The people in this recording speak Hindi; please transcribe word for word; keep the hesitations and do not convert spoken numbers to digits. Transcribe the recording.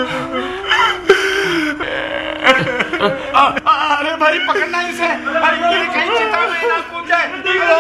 अरे भाई पकड़ना इसे, अरे कहीं चिता में ना कूद जाए।